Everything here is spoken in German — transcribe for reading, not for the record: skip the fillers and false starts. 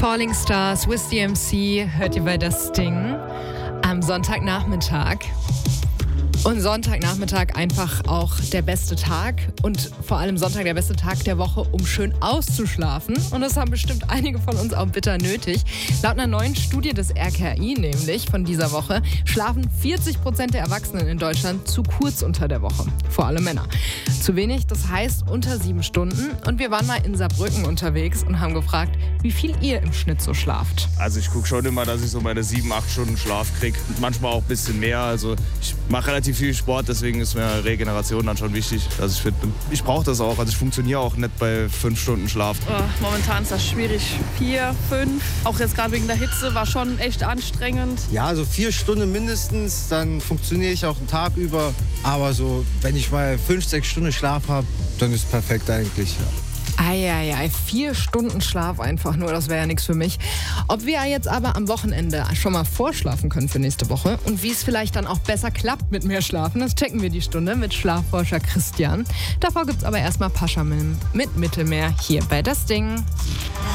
Falling Stars, With DMC, hört ihr bei Das Ding am Sonntagnachmittag. Und Sonntagnachmittag einfach auch der beste Tag und vor allem Sonntag der beste Tag der Woche, um schön auszuschlafen. Und das haben bestimmt einige von uns auch bitter nötig. Laut einer neuen Studie des RKI nämlich von dieser Woche schlafen 40% der Erwachsenen in Deutschland zu kurz unter der Woche. Vor allem Männer. Zu wenig, das heißt unter 7 Stunden. Und wir waren mal in Saarbrücken unterwegs und haben gefragt, wie viel ihr im Schnitt so schlaft. Also ich gucke schon immer, dass ich so meine 7-8 Stunden Schlaf kriege. Manchmal auch ein bisschen mehr. Also ich mache relativ viel Sport, deswegen ist mir Regeneration dann schon wichtig, dass ich fit bin. Ich brauche das auch, also ich funktioniere auch nicht bei 5 Stunden Schlaf. Momentan ist das schwierig. 4, 5, auch jetzt gerade wegen der Hitze, war schon echt anstrengend. Ja, so 4 Stunden mindestens, dann funktioniere ich auch einen Tag über. Aber so, wenn ich mal 5, 6 Stunden Schlaf habe, dann ist es perfekt eigentlich. Ja. Eieiei, 4 Stunden Schlaf einfach nur, das wäre ja nichts für mich. Ob wir jetzt aber am Wochenende schon mal vorschlafen können für nächste Woche und wie es vielleicht dann auch besser klappt mit mehr Schlafen, das checken wir die Stunde mit Schlafforscher Christian. Davor gibt's aber erstmal Pascha mit Mittelmeer hier bei Das Ding.